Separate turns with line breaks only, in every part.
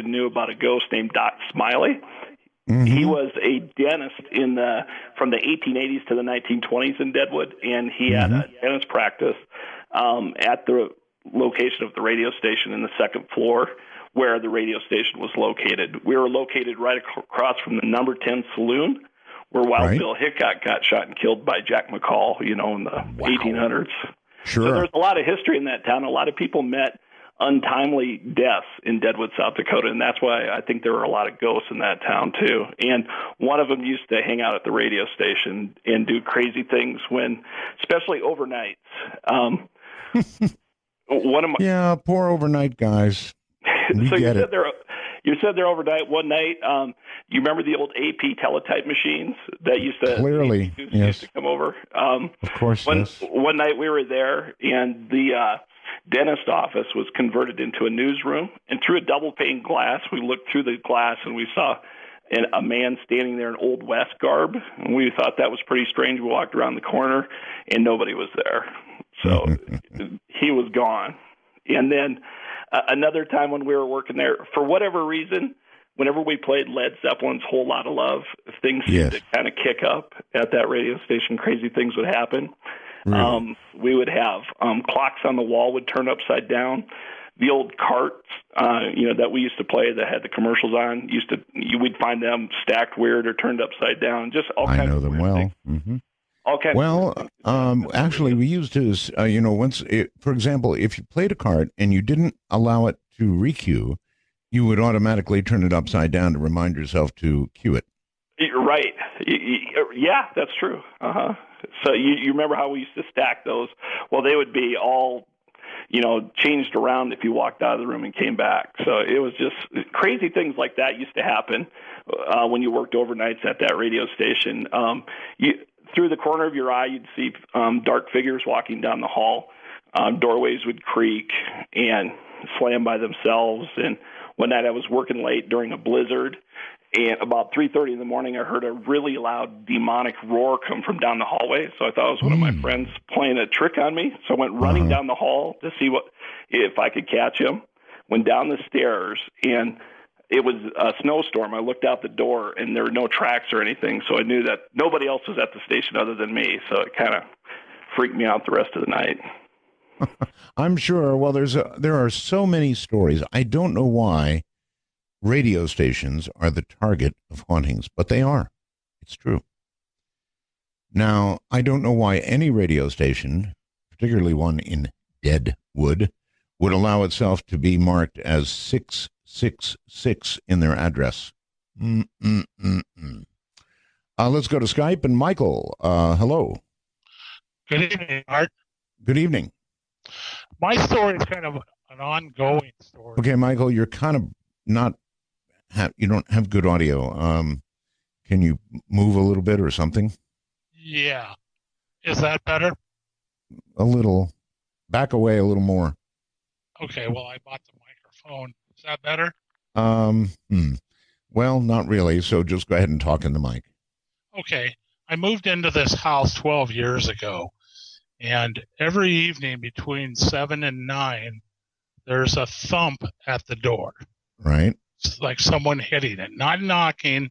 station knew about a ghost named Doc Smiley.
Mm-hmm.
He was a dentist from the 1880s to the 1920s in Deadwood, and he had a dentist practice at the location of the radio station in the second floor where the radio station was located. We were located right across from the number 10 saloon where Wild Bill Hickok got shot and killed by Jack McCall, in the 1800s.
Sure.
So there's a lot of history in that town. A lot of people met untimely deaths in Deadwood, South Dakota, and that's why I think there were a lot of ghosts in that town too. And one of them used to hang out at the radio station and do crazy things especially overnights.
Poor overnight guys.
So you said they're overnight one night. You remember the old AP teletype machines that used to come over?
Of course.
One night we were there, and the dentist office was converted into a newsroom. And through a double pane glass, we looked through the glass and we saw a man standing there in Old West garb. And we thought that was pretty strange. We walked around the corner, and nobody was there. So he was gone. And then another time when we were working there, for whatever reason, whenever we played Led Zeppelin's Whole Lotta Love, things seemed to kind of kick up at that radio station. Crazy things would happen. Really? We would have clocks on the wall would turn upside down. The old carts, that we used to play that had the commercials on, we'd find them stacked weird or turned upside down. Just all kinds of
I know them well. Mm-hmm.
All kinds
actually, we used to, for example, if you played a card and you didn't allow it to recue, you would automatically turn it upside down to remind yourself to cue it.
You're right. Yeah, that's true. Uh-huh. So you remember how we used to stack those? Well, they would be all, changed around if you walked out of the room and came back. So it was just crazy things like that used to happen when you worked overnights at that radio station. Through the corner of your eye, you'd see dark figures walking down the hall. Doorways would creak and slam by themselves. And one night I was working late during a blizzard, and about 3:30 in the morning, I heard a really loud demonic roar come from down the hallway. So I thought it was one of my friends playing a trick on me. So I went running down the hall to see if I could catch him. Went down the stairs, and it was a snowstorm. I looked out the door, and there were no tracks or anything, so I knew that nobody else was at the station other than me, so it kind of freaked me out the rest of the night.
I'm sure. Well, there are so many stories. I don't know why radio stations are the target of hauntings, but they are. It's true. Now, I don't know why any radio station, particularly one in Deadwood, would allow itself to be marked as 666 in their address. Let's go to Skype. And Michael, hello.
Good evening, Art.
Good evening.
My story is kind of an ongoing story.
Okay, Michael, you're kind of you don't have good audio. Can you move a little bit or something?
Yeah. Is that better?
A little. Back away a little more.
Okay, well, I bought the microphone. Is that better?
Well, not really, so just go ahead and talk in the mic.
Okay. I moved into this house 12 years ago, and every evening between 7 and 9, there's a thump at the door.
Right.
It's like someone hitting it, not knocking.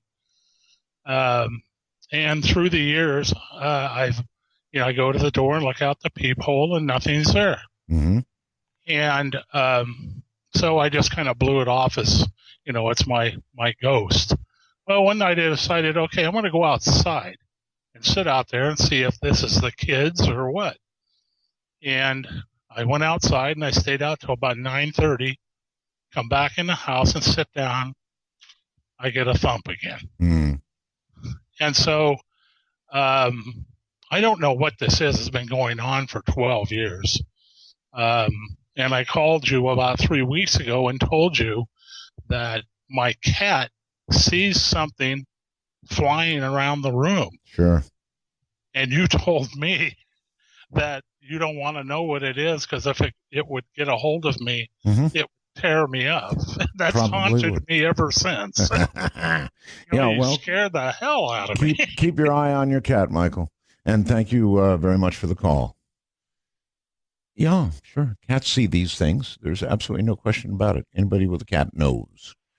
And through the years, I go to the door and look out the peephole, and nothing's there.
Mm-hmm.
And so I just kind of blew it off as, it's my ghost. Well, one night I decided, okay, I'm going to go outside and sit out there and see if this is the kids or what. And I went outside and I stayed out till about 9:30, come back in the house and sit down. I get a thump again.
Mm.
And so I don't know what this is. It's been going on for 12 years. And I called you about 3 weeks ago and told you that my cat sees something flying around the room.
Sure.
And you told me that you don't want to know what it is because if it would get a hold of me, it would tear me up. That's haunted me ever since. You scared the hell out of me.
Keep your eye on your cat, Michael. And thank you very much for the call. Yeah, sure. Cats see these things. There's absolutely no question about it. Anybody with a cat knows.